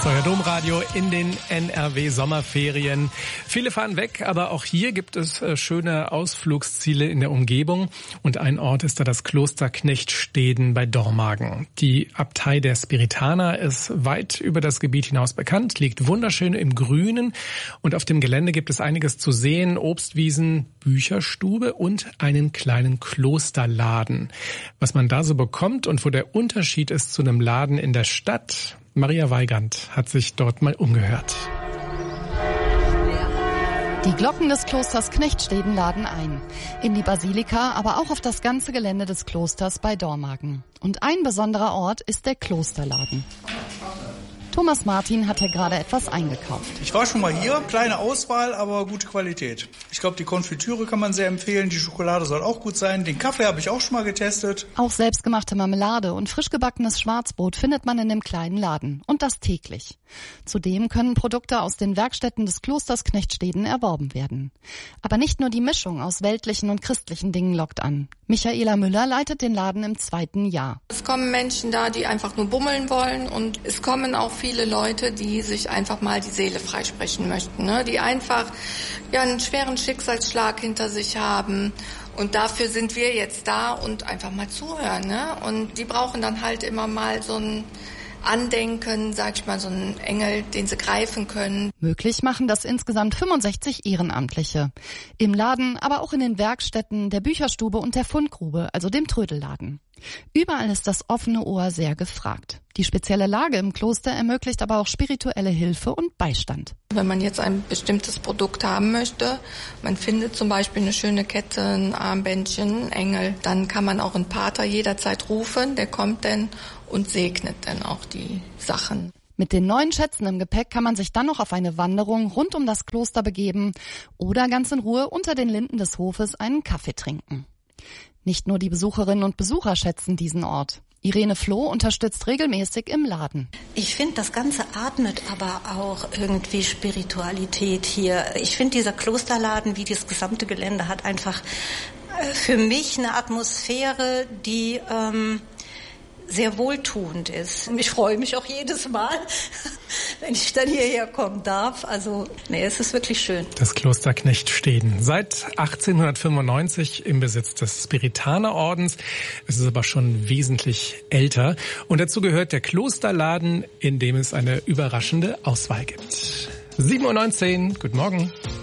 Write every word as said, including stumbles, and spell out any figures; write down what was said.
ist euer Domradio in den N R W-Sommerferien. Viele fahren weg, aber auch hier gibt es schöne Ausflugsziele in der Umgebung. Und ein Ort ist da das Kloster Knechtsteden bei Dormagen. Die Abtei der Spiritaner ist weit über das Gebiet hinaus bekannt, liegt wunderschön im Grünen. Und auf dem Gelände gibt es einiges zu sehen, Obstwiesen, Bücherstube und einen kleinen Klosterladen. Was man da so bekommt und wo der Unterschied ist zu einem Laden in der Stadt, Maria Weigand hat sich dort mal umgehört. Die Glocken des Klosters Knechtsteden laden ein. In die Basilika, aber auch auf das ganze Gelände des Klosters bei Dormagen. Und ein besonderer Ort ist der Klosterladen. Thomas Martin hat hier gerade etwas eingekauft. Ich war schon mal hier, kleine Auswahl, aber gute Qualität. Ich glaube, die Konfitüre kann man sehr empfehlen, die Schokolade soll auch gut sein. Den Kaffee habe ich auch schon mal getestet. Auch selbstgemachte Marmelade und frisch gebackenes Schwarzbrot findet man in dem kleinen Laden. Und das täglich. Zudem können Produkte aus den Werkstätten des Klosters Knechtsteden erworben werden. Aber nicht nur die Mischung aus weltlichen und christlichen Dingen lockt an. Michaela Müller leitet den Laden im zweiten Jahr. Es kommen Menschen da, die einfach nur bummeln wollen, und es kommen auch viele Leute, die sich einfach mal die Seele freisprechen möchten, ne? Die einfach ja einen schweren Schicksalsschlag hinter sich haben. Und dafür sind wir jetzt da und einfach mal zuhören, ne? Und die brauchen dann halt immer mal so ein Andenken, sag ich mal, so einen Engel, den sie greifen können. Möglich machen das insgesamt fünfundsechzig Ehrenamtliche. Im Laden, aber auch in den Werkstätten, der Bücherstube und der Fundgrube, also dem Trödelladen. Überall ist das offene Ohr sehr gefragt. Die spezielle Lage im Kloster ermöglicht aber auch spirituelle Hilfe und Beistand. Wenn man jetzt ein bestimmtes Produkt haben möchte, man findet zum Beispiel eine schöne Kette, ein Armbändchen, ein Engel, dann kann man auch einen Pater jederzeit rufen, der kommt dann und segnet dann auch die Sachen. Mit den neuen Schätzen im Gepäck kann man sich dann noch auf eine Wanderung rund um das Kloster begeben oder ganz in Ruhe unter den Linden des Hofes einen Kaffee trinken. Nicht nur die Besucherinnen und Besucher schätzen diesen Ort. Irene Floh unterstützt regelmäßig im Laden. Ich finde, das Ganze atmet aber auch irgendwie Spiritualität hier. Ich finde, dieser Klosterladen, wie das gesamte Gelände, hat einfach für mich eine Atmosphäre, die ähm, sehr wohltuend ist. Ich freue mich auch jedes Mal, wenn ich dann hierher kommen darf. Also, nee, es ist wirklich schön. Das Kloster Knechtsteden. Seit achtzehnhundertfünfundneunzig im Besitz des Spiritanerordens. Es ist aber schon wesentlich älter. Und dazu gehört der Klosterladen, in dem es eine überraschende Auswahl gibt. sieben Uhr neunzehn, guten Morgen.